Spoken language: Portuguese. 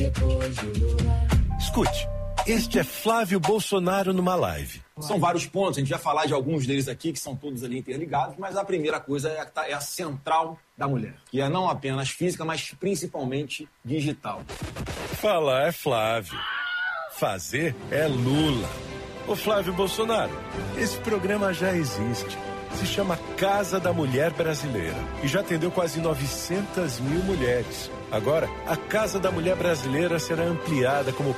Escute, este é Flávio Bolsonaro numa live. São vários pontos, a gente vai falar de alguns deles aqui, que são todos ali interligados, mas a primeira coisa é a central da mulher, que é não apenas física, mas principalmente digital. Falar é Flávio, fazer é Lula. Ô Flávio Bolsonaro, esse programa já existe. Se chama Casa da Mulher Brasileira e já atendeu quase 900 mil mulheres. Agora, a Casa da Mulher Brasileira será ampliada como